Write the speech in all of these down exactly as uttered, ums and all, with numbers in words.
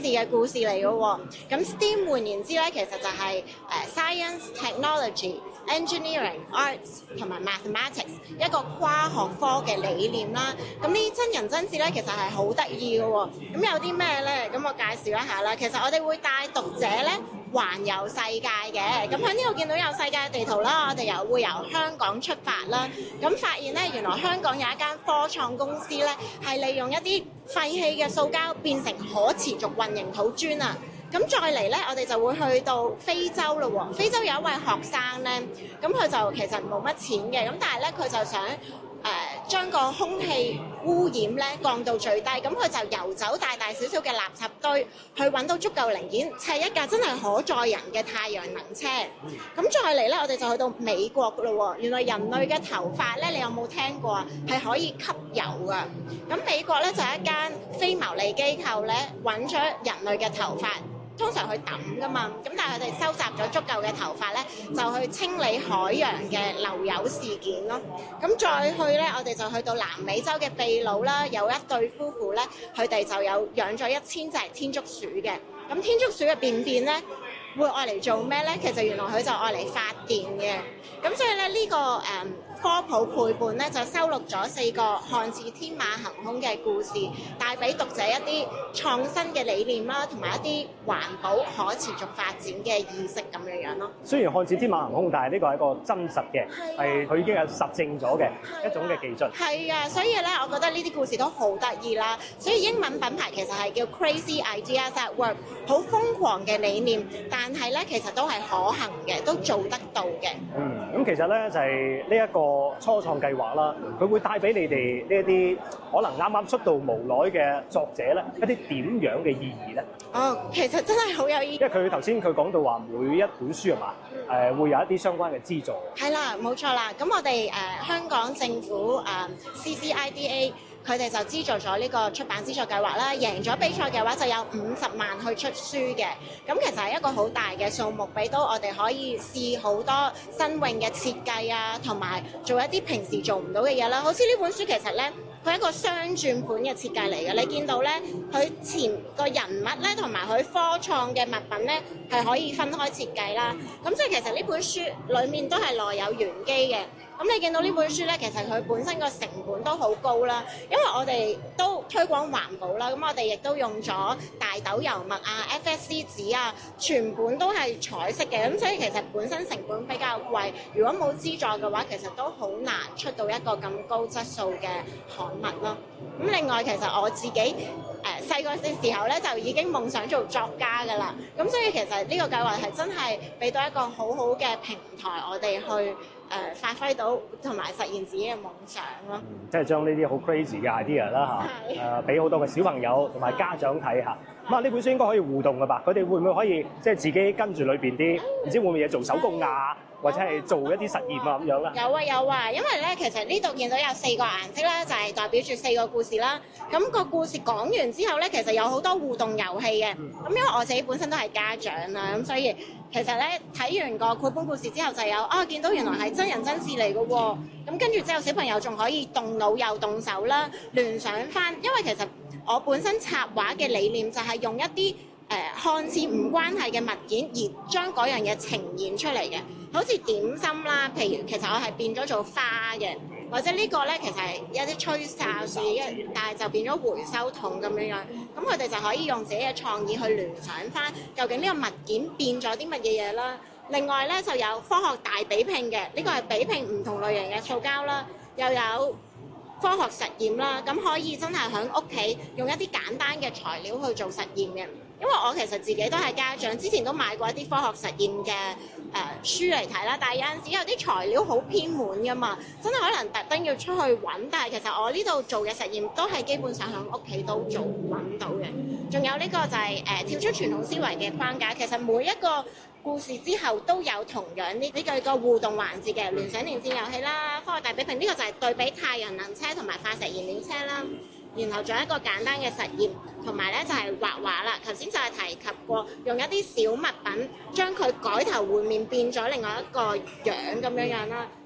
治嘅故事嚟嘅喎。咁 STEAM 換言之咧，其實就係、是、誒、呃、Science、Technology、Engineering、Arts 同埋 Mathematics 一個跨學科嘅理念啦。咁呢啲真人真事咧，其實係好得意嘅喎。咁有啲咩咧？咁我介紹一下啦。其實我哋會帶讀者咧環遊世界嘅。咁喺呢度見到有世界地圖啦，我哋又會由香港出發啦。咁發現咧，原來香港有一間科創公司咧，係利用一啲廢棄嘅塑膠變成可持續混凝土磚啊！咁再嚟咧，我哋就會去到非洲咯喎。非洲有一位學生咧，咁佢就其實冇乜錢嘅，咁但係咧佢就想誒、呃、將個空氣污染咧降到最低，咁佢就遊走大大小小嘅垃圾堆，去揾到足夠零件砌一架真係可載人嘅太陽能車。咁再嚟咧，我哋就去到美國咯喎。原來人類嘅頭髮咧，你有冇聽過啊？係可以吸油㗎。咁美國咧就係一間非牟利機構咧，揾咗人類嘅頭髮。通常去抌噶嘛，咁但係佢哋收集咗足夠嘅頭髮咧，就去清理海洋嘅流油事件咯。咁再去咧，我哋就去到南美洲嘅秘魯啦，有一對夫婦咧，佢哋就有養咗一千隻天竺鼠嘅。咁天竺鼠嘅便便咧，會愛嚟做咩咧？其實原來佢就愛嚟發電嘅。咁所以咧呢、呢個誒、嗯、科普陪伴咧，就收錄咗四個看似天馬行空嘅故事，帶俾讀者一啲創新嘅理念啦，同埋一啲環保可持續發展嘅意識咁樣樣咯。 雖然看似天馬行空，但係呢個係一個真實嘅，係佢、啊、已經係實證咗嘅一種嘅技術。 係啊，所以咧，我覺得呢啲故事都好得意啦。所以英文品牌其實係叫 Crazy Ideas at Work， 好瘋狂嘅理念，但係咧其實都係可行嘅，都做得到嘅。 嗯，咁其實咧就係呢一個初創計劃啦，佢會帶俾你哋呢一啲可能啱啱出道無耐嘅作者咧一啲點樣嘅意義咧？ 哦，其實真係好有意義。 因為佢頭先佢講到話每一本書係嘛，誒、嗯呃、會有一啲相關嘅資助。係啦，冇錯啦。咁我哋誒、呃、香港政府誒、呃、C C I D A。佢哋就資助咗呢個出版資助計劃啦，贏咗比賽嘅話就有五十萬去出書嘅，咁其實係一個好大嘅數目，俾到我哋可以試好多新穎嘅設計啊，同埋做一啲平時做唔到嘅嘢啦。好似呢本書其實咧，佢係一個雙轉盤嘅設計嚟嘅，你見到咧，佢前個人物咧同埋佢科創嘅物品咧係可以分開設計啦。咁所以其實呢本書裡面都係內有玄機嘅。咁你見到呢本書咧，其實佢本身個成本都好高啦，因為我哋都推廣環保啦，咁我哋亦都用咗大豆油墨啊、F S C 紙啊，全本都係彩色嘅，咁所以其實本身成本比較貴。如果冇資助嘅話，其實都好難出到一個咁高質素嘅刊物咯。咁另外其實我自己誒細個嘅時候咧，就已經夢想做作家㗎啦，咁所以其實呢個計劃係真係俾到一個好好嘅平台，我哋去誒、呃、發揮到同埋實現自己嘅夢想咯。 嗯，即係將呢啲好 crazy 嘅 idea 啦嚇，誒俾好多嘅小朋友同埋家長睇下。咁啊，呢本書應該可以互動㗎吧？佢哋會唔會可以即係自己跟住裏邊啲唔知會唔會嘢做手工啊？或者係做一啲實驗啊咁樣啦。 有啊有啊，因為咧其實呢度見到有四個顏色啦，就係代表住四個故事啦。咁個故事講完之後咧，其實有好多互動遊戲嘅。咁因為我自己本身都係家長啦，咁所以其實咧睇完個繪本故事之後就有啊，見到原來係真人真事嚟嘅喎。咁跟住之後小朋友仲可以動腦又動手啦，聯想翻。因為其實我本身插畫嘅理念就係用一啲誒、呃、看似唔關係嘅物件，而將嗰樣嘢呈現出嚟嘅，好似點心啦。譬如其實我係變咗做花嘅，或者呢個咧其實係一啲吹哨樹，但係就變咗回收桶咁樣樣。咁佢哋就可以用自己嘅創意去聯想翻，究竟呢個物件變咗啲乜嘢嘢啦。另外咧就有科學大比拼嘅，呢個係比拼唔同類型嘅塑膠啦，又有科學實驗啦，咁可以真係喺屋企用一啲簡單嘅材料去做實驗嘅。因為我其實自己都係家長，之前都買過一啲科學實驗嘅誒、呃、書嚟睇啦，但係有陣時有啲材料好偏門㗎嘛，真係可能特登要出去揾。但係其實我呢度做嘅實驗都係基本上喺屋企都做揾到嘅。仲有呢個就係、是、誒、呃、跳出傳統思維嘅框架，其實每一個故事之後都有同樣呢呢個個互動環節嘅聯想連線遊戲啦、科學大比拼，呢、這個就係對比太陽能車同埋化石燃料車啦。然後仲有一個簡單嘅實驗，同埋咧就係畫畫啦。頭先就係提及過，用一啲小物品將佢改頭換面變咗另外一個樣咁樣樣啦。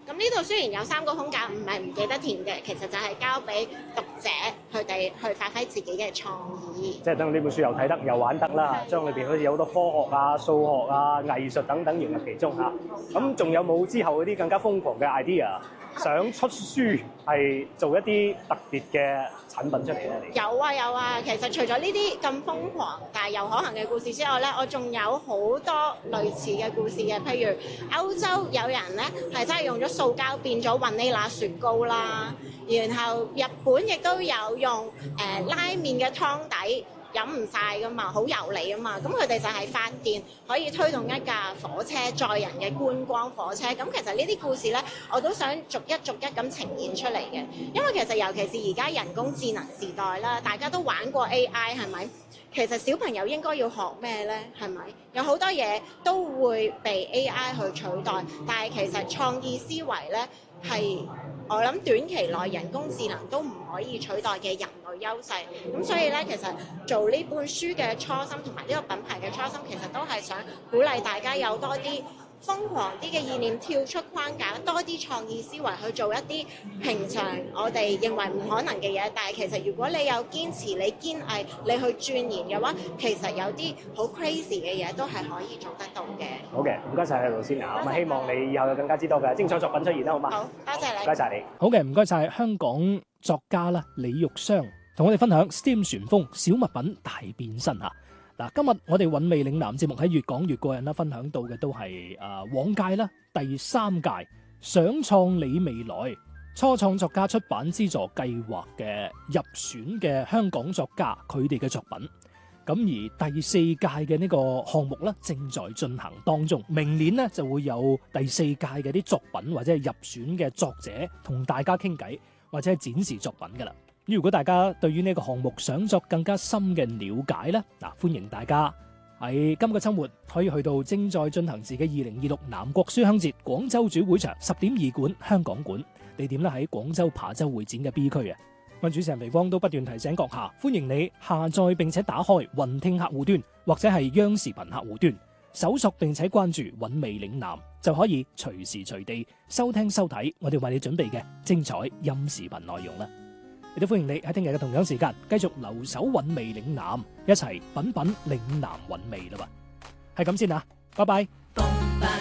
咁呢度雖然有三個空格，唔係唔記得填嘅，其實就係交俾讀者佢哋去發揮自己嘅創意。 即係等呢本書又睇得又玩得啦，將裏邊好似有好多科學啊、數學啊、藝術等等融入其中嚇。咁仲有冇之後嗰啲更加瘋狂嘅 idea？想出書係做一啲特別嘅產品出嚟咧？ 有啊有啊，其實除咗呢啲咁瘋狂但係又可行嘅故事之外咧，我仲有好多類似嘅故事嘅。譬如歐洲有人咧係真係用咗塑膠變咗雲呢拿雪糕啦，然後日本亦都有用誒、呃、拉麵嘅湯底。飲唔晒噶嘛，好油膩啊嘛，咁佢哋就係發電可以推動一架火車載人嘅觀光火車。咁其實呢啲故事呢，我都想逐一逐一咁呈現出嚟嘅，因為其實尤其是而家人工智能時代啦，大家都玩過 A I 係咪？其實小朋友應該要學咩呢？係咪？有好多嘢都會被 A I 去取代，但係其實創意思維呢，係我諗短期內人工智能都唔可以取代嘅人類優勢。咁所以咧，其實做呢本書嘅初心同埋呢個品牌嘅初心，其實都係想鼓勵大家有多啲瘋狂啲嘅意念，跳出框架，多啲創意思維去做一啲平常我哋認為唔可能嘅嘢。但係其實如果你有堅持、你堅毅、你去鑽研嘅話，其實有啲好 crazy 嘅嘢都係可以做得到嘅。 好嘅，唔該晒盧先啊，咁啊希望你以後有更加之多嘅精彩作品出現啦，好嘛？ 好，多謝你。 唔該晒你。 好嘅，唔該晒香港作家啦，李玉雙同我哋分享 S T E M 旋風小物品大變身嚇。嗱，今日我哋韻味嶺南節目喺越講越過癮啦，分享到嘅都係誒、呃、往屆啦第三屆想創你未來初創作家出版資助計劃嘅入選嘅香港作家佢哋嘅作品。咁而第四屆嘅呢個項目咧正在進行當中，明年呢就會有第四屆嘅啲作品或者係入選嘅作者同大家傾偈或者係展示作品噶啦。如果大家對於呢個項目想作更加深嘅了解呢，嗱，歡迎大家喺今個週末可以去到正在進行時嘅二零二六南國書香節廣州主會場十點二館香港館，地點咧喺廣州琶洲會展嘅 B 區啊。我主持人肥方都不斷提醒閣下，歡迎你下載並且打開雲聽客戶端或者係央視頻客戶端，搜索並且關注韻味嶺南，就可以隨時隨地收聽收睇我哋為你準備嘅精彩音視頻內容啦。亦都歡迎你喺聽日嘅同樣時間繼續留守韻味嶺南，一齊品品嶺南韻味啦喎。係咁先啊，拜拜。